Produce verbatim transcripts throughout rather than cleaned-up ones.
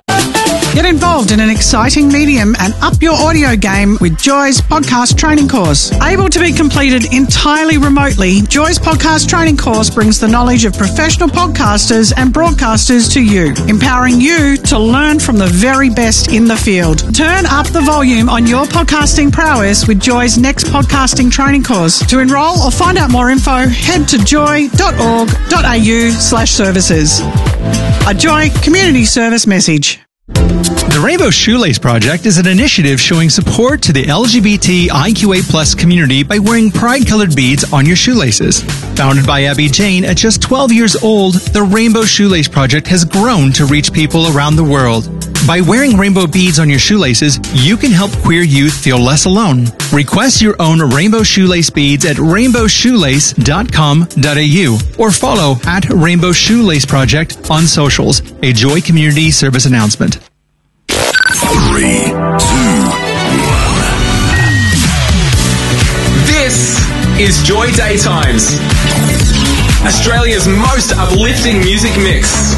Get involved in an exciting medium and up your audio game with Joy's podcast training course. Able to be completed entirely remotely, Joy's podcast training course brings the knowledge of professional podcasters and broadcasters to you, empowering you to learn from the very best in the field. Turn up the volume on your podcasting prowess with Joy's next podcasting training course. To enrol or find out more info, head to joy.org.au slash services. A Joy community service message. The Rainbow Shoelace Project is an initiative showing support to the L G B T I Q A plus community by wearing pride-colored beads on your shoelaces. Founded by Abby Jane at just twelve years old, the Rainbow Shoelace Project has grown to reach people around the world. By wearing rainbow beads on your shoelaces, you can help queer youth feel less alone. Request your own rainbow shoelace beads at rainbow shoelace dot com dot a u or follow at Rainbow Shoelace Project on socials. A Joy Community Service announcement. Three, two, one. This is Joy Daytimes, Australia's most uplifting music mix.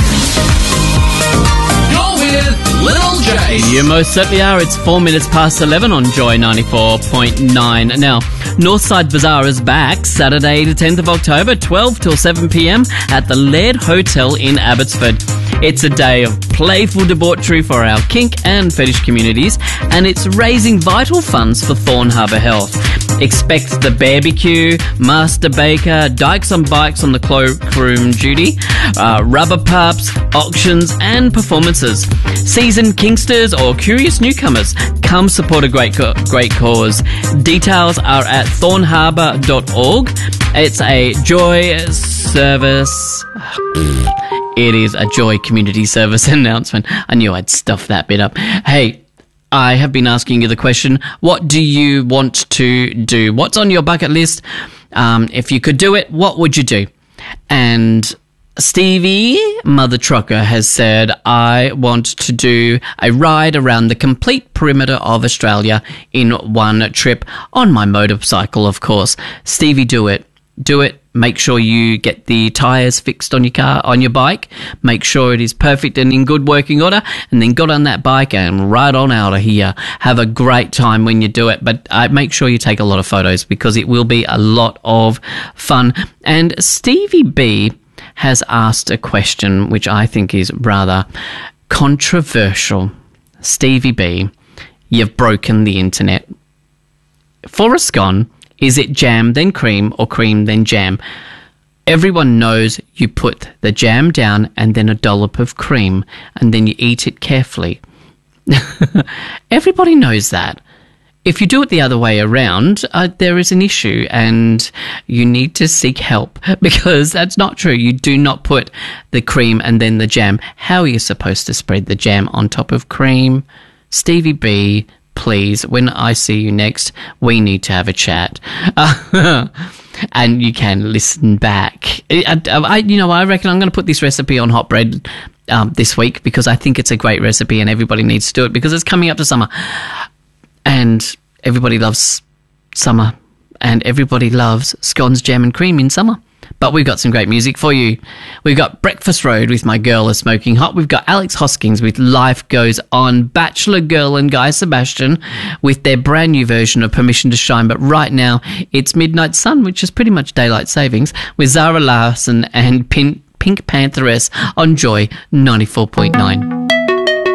You're with Little J. You most certainly are. It's four minutes past eleven on Joy ninety-four point nine. Now, Northside Bazaar is back Saturday the tenth of October, twelve till seven p.m. at the Laird Hotel in Abbotsford. It's a day of playful debauchery for our kink and fetish communities, and it's raising vital funds for Thorn Harbour Health. Expect the barbecue, master baker, dykes on bikes on the cloakroom duty, uh, rubber pups, auctions and performances. Seasoned kinksters or curious newcomers, come support a great co- great cause. Details are at thorn harbour dot org. It's a Joy service. It is a Joy community service announcement. I knew I'd stuff that bit up. Hey, I have been asking you the question, what do you want to do? What's on your bucket list? Um, if you could do it, what would you do? And Stevie, Mother Trucker, has said, I want to do a ride around the complete perimeter of Australia in one trip on my motorcycle, of course. Stevie, do it. Do it. Make sure you get the tyres fixed on your car, on your bike. Make sure it is perfect and in good working order. And then get on that bike and ride on out of here. Have a great time when you do it. But uh, make sure you take a lot of photos because it will be a lot of fun. And Stevie B has asked a question which I think is rather controversial. Stevie B, you've broken the internet. For a scone, is it jam then cream or cream then jam? Everyone knows you put the jam down and then a dollop of cream and then you eat it carefully. Everybody knows that. If you do it the other way around, uh, there is an issue and you need to seek help because that's not true. You do not put the cream and then the jam. How are you supposed to spread the jam on top of cream? Stevie B, please, when I see you next, we need to have a chat. Uh, and you can listen back. I, I, you know, I reckon I'm going to put this recipe on hot bread um, this week because I think it's a great recipe and everybody needs to do it because it's coming up to summer. And everybody loves summer. And everybody loves scones, jam and cream in summer. But we've got some great music for you. We've got Breakfast Road with My Girl Is Smoking Hot. We've got Alex Hoskins with Life Goes On. Bachelor Girl and Guy Sebastian with their brand new version of Permission to Shine. But right now, it's Midnight Sun, which is pretty much daylight savings, with Zara Larsson and Pin- Pink Pantheress on Joy ninety-four point nine.